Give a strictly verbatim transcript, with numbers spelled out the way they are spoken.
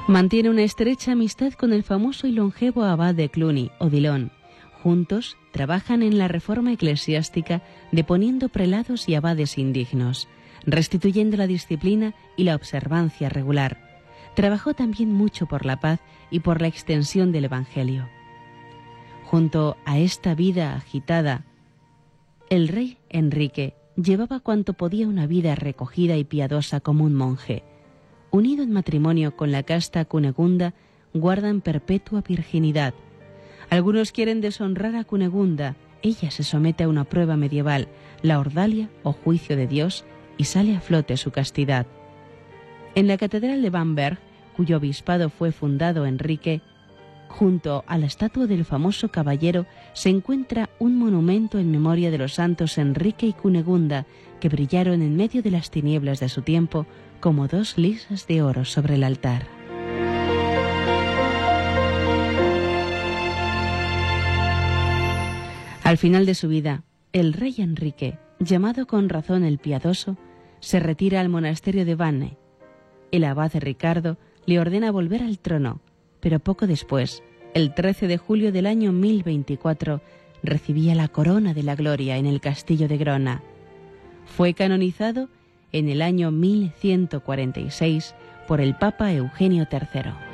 Mantiene una estrecha amistad con el famoso y longevo abad de Cluny, Odilon. Juntos trabajan en la reforma eclesiástica, deponiendo prelados y abades indignos, restituyendo la disciplina y la observancia regular. Trabajó también mucho por la paz y por la extensión del Evangelio. Junto a esta vida agitada, el rey Enrique llevaba cuanto podía una vida recogida y piadosa como un monje. Unido en matrimonio con la casta Cunegunda, guardan perpetua virginidad. Algunos quieren deshonrar a Cunegunda. Ella se somete a una prueba medieval, la ordalia o juicio de Dios, y sale a flote su castidad. En la catedral de Bamberg, cuyo obispado fue fundado Enrique, junto a la estatua del famoso caballero se encuentra un monumento en memoria de los santos Enrique y Cunegunda, que brillaron en medio de las tinieblas de su tiempo como dos lisas de oro sobre el altar. Al final de su vida, el rey Enrique, llamado con razón el Piadoso, se retira al monasterio de Vanne. El abad Ricardo le ordena volver al trono, pero poco después, el trece de julio del año mil veinticuatro, recibía la corona de la gloria en el castillo de Grona. Fue canonizado en el año mil ciento cuarenta y seis por el Papa Eugenio tercero.